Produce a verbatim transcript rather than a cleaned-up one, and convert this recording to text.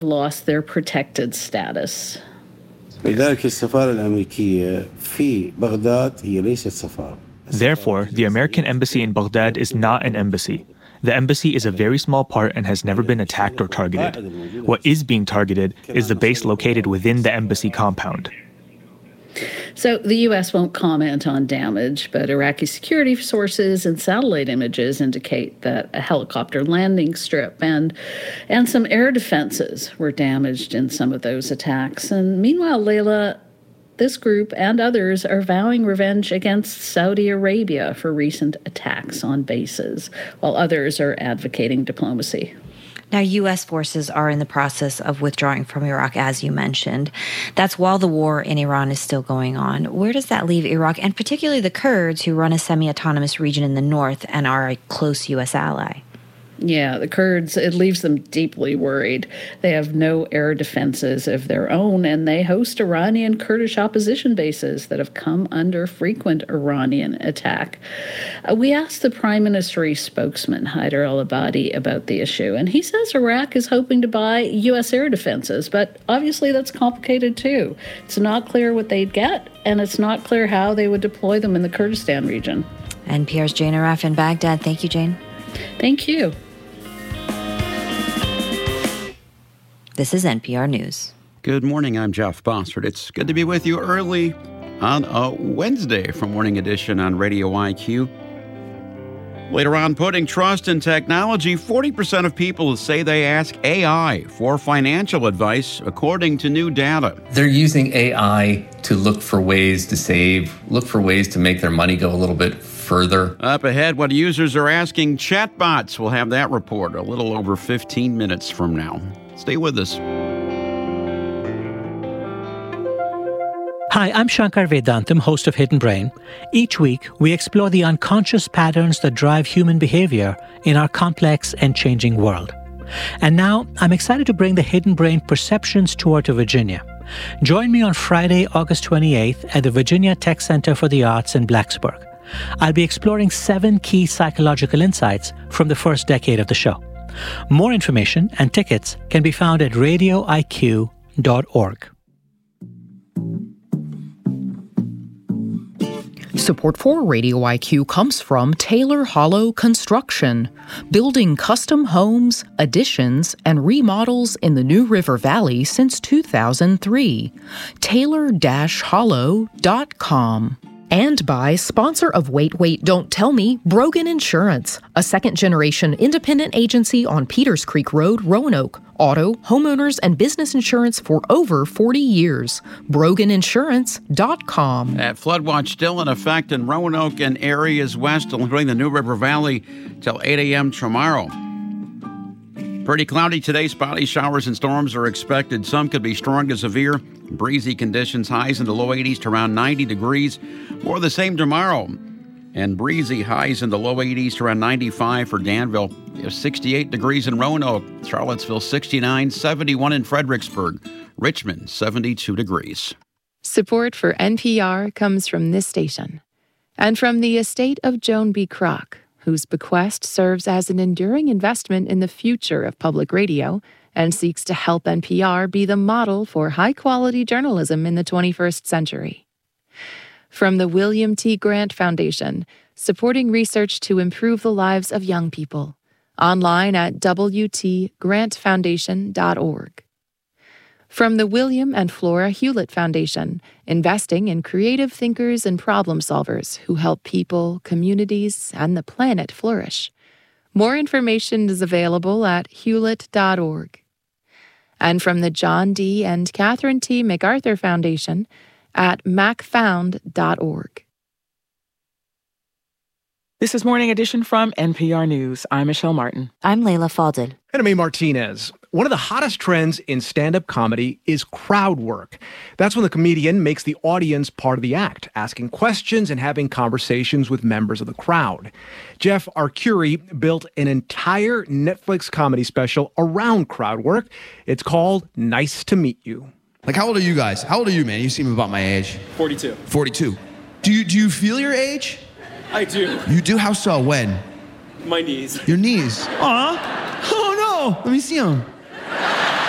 lost their protected status. لذلك السفارة الأمريكية في بغداد هي ليست سفارة. Therefore, the American embassy in Baghdad is not an embassy. The embassy is a very small part and has never been attacked or targeted. What is being targeted is the base located within the embassy compound. So the U S won't comment on damage, but Iraqi security sources and satellite images indicate that a helicopter landing strip and and some air defenses were damaged in some of those attacks. And meanwhile, Layla, this group and others are vowing revenge against Saudi Arabia for recent attacks on bases, while others are advocating diplomacy. Now, U S forces are in the process of withdrawing from Iraq, as you mentioned. That's while the war in Iran is still going on. Where does that leave Iraq, and particularly the Kurds, who run a semi-autonomous region in the north and are a close U S ally? Yeah, the Kurds, it leaves them deeply worried. They have no air defenses of their own, and they host Iranian Kurdish opposition bases that have come under frequent Iranian attack. Uh, we asked the Prime Minister's spokesman, Haider al-Abadi, about the issue, and he says Iraq is hoping to buy U S air defenses, but obviously that's complicated too. It's not clear what they'd get, and it's not clear how they would deploy them in the Kurdistan region. N P R's Jane Aref in Baghdad. Thank you, Jane. Thank you. This is N P R News. Good morning. I'm Jeff Bossert. It's good to be with you early on a Wednesday from Morning Edition on Radio I Q. Later on, putting trust in technology, forty percent of people say they ask A I for financial advice, according to new data. They're using A I to look for ways to save, look for ways to make their money go a little bit further. Up ahead, what users are asking chatbots. We'll have that report a little over fifteen minutes from now. Stay with us. Hi, I'm Shankar Vedantam, host of Hidden Brain. Each week, we explore the unconscious patterns that drive human behavior in our complex and changing world. And now, I'm excited to bring the Hidden Brain Perceptions Tour to Virginia. Join me on Friday, August twenty-eighth at the Virginia Tech Center for the Arts in Blacksburg. I'll be exploring seven key psychological insights from the first decade of the show. More information and tickets can be found at radio I Q dot org. Support for Radio I Q comes from Taylor Hollow Construction, building custom homes, additions, and remodels in the New River Valley since two thousand three. Taylor Hollow dot com. And by sponsor of Wait, Wait, Don't Tell Me, Brogan Insurance, a second-generation independent agency on Peters Creek Road, Roanoke. Auto, homeowners, and business insurance for over forty years. Brogan Insurance dot com. That flood watch still in effect in Roanoke and areas west, including the New River Valley, till eight a.m. tomorrow. Pretty cloudy today. Spotty showers and storms are expected. Some could be strong to severe. Breezy conditions, highs in the low eighties to around ninety degrees. More the same tomorrow. And breezy highs in the low eighties to around ninety-five for Danville. sixty-eight degrees in Roanoke. Charlottesville, sixty-nine. seventy-one in Fredericksburg. Richmond, seventy-two degrees. Support for N P R comes from this station and from the estate of Joan B. Kroc, whose bequest serves as an enduring investment in the future of public radio and seeks to help N P R be the model for high-quality journalism in the twenty-first century. From the William T. Grant Foundation, supporting research to improve the lives of young people. Online at w t grant foundation dot org. From the William and Flora Hewlett Foundation, investing in creative thinkers and problem solvers who help people, communities, and the planet flourish. More information is available at hewlett dot org. And from the John D. and Catherine T. MacArthur Foundation at mac found dot org. This is Morning Edition from N P R News. I'm Michelle Martin. I'm Layla Fadel. And I'm A. Martinez. One of the hottest trends in stand-up comedy is crowd work. That's when the comedian makes the audience part of the act, asking questions and having conversations with members of the crowd. Jeff Arcuri built an entire Netflix comedy special around crowd work. It's called Nice to Meet You. Like, how old are you guys? How old are you, man? You seem about my age. forty-two. forty-two. Do you, do you feel your age? I do. You do? How so? When? My knees. Your knees? Aw. Oh, no. Let me see them.